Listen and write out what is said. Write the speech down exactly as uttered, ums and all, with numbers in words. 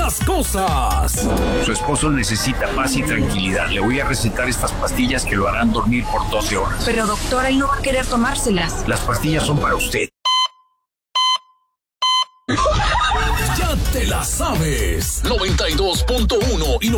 las cosas. Su esposo necesita paz y tranquilidad. Le voy a recetar estas pastillas que lo harán dormir por doce horas. Pero doctora, él no va a querer tomárselas. Las pastillas son para usted. Ya te la sabes. noventa y dos punto uno y